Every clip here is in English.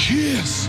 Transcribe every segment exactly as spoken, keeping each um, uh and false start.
Cheers.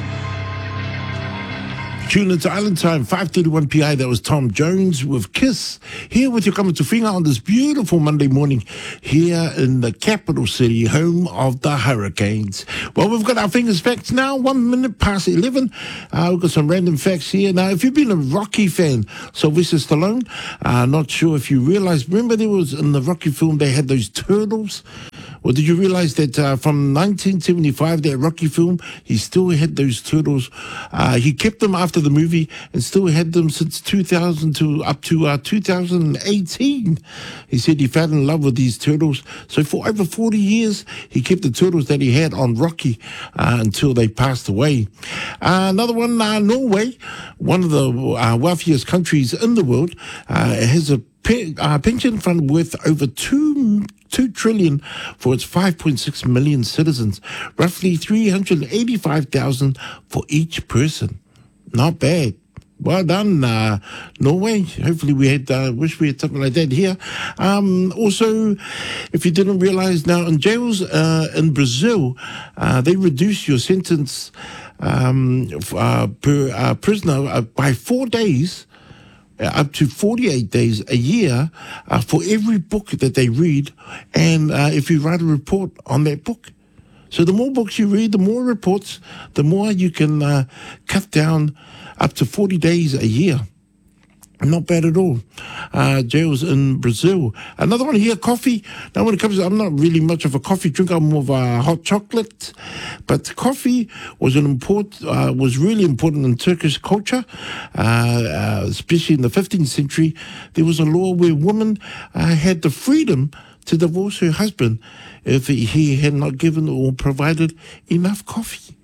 Tune into Island Time, five thirty-one P I. That was Tom Jones with Kiss. Here with your comment to Whinga on this beautiful Monday morning here in the capital city, home of the Hurricanes. Well, we've got our fingers facts now, one minute past eleven. Uh, we've got some random facts here. Now, if you've been a Rocky fan, Sylvester Stallone, uh, not sure if you realize, remember there was in the Rocky film, they had those turtles? Well, did you realize that uh, from nineteen seventy-five, that Rocky film, he still had those turtles. Uh, he kept them after the movie and still had them since two thousand to up to uh, two thousand eighteen. He said he fell in love with these turtles. So for over forty years, he kept the turtles that he had on Rocky uh, until they passed away. Uh, another one, uh, Norway, one of the uh, wealthiest countries in the world, uh, has a Pe- uh, pension fund worth over two two trillion for its five point six million citizens, roughly three hundred eighty-five thousand for each person. Not bad. Well done, uh, Norway. Hopefully we had, uh, wish we had something like that here. Um, also, if you didn't realize now, in jails uh, in Brazil, uh, they reduce your sentence um, uh, per uh, prisoner uh, by four days. Uh, up to forty-eight days a year uh, for every book that they read, and uh, if you write a report on that book. So the more books you read, the more reports, the more you can uh, cut down up to forty days a year. Not bad at all. Uh, jails in Brazil. Another one here, coffee. Now, when it comes to, I'm not really much of a coffee drinker. I'm more of a hot chocolate. But coffee was an import, uh, was really important in Turkish culture, uh, uh, especially in the fifteenth century. There was a law where women uh, had the freedom to divorce her husband if he had not given or provided enough coffee.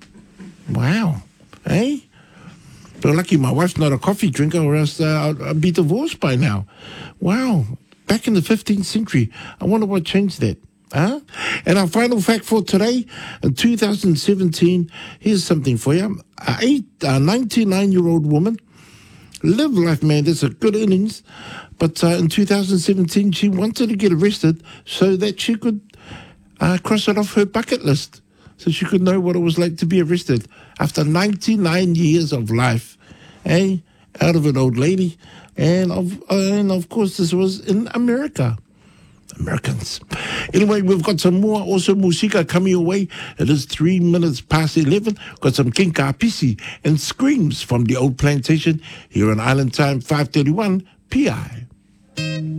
Wow. Eh? But lucky my wife's not a coffee drinker, or else uh, I'd, I'd be divorced by now. Wow. Back in the fifteenth century. I wonder what changed that. Huh? And our final fact for today, in two thousand seventeen, here's something for you. A eight, a ninety-nine-year-old woman lived life, man. That's a good innings. But uh, in two thousand seventeen, she wanted to get arrested so that she could uh, cross it off her bucket list, so she could know what it was like to be arrested after ninety-nine years of life, eh? Out of an old lady. And of, uh, and of course, this was in America. Americans. Anyway, we've got some more awesome musika coming your way. It is three minutes past eleven. Got some Kinka Pisi and Screams from the Old Plantation here on Island Time, five thirty-one P I.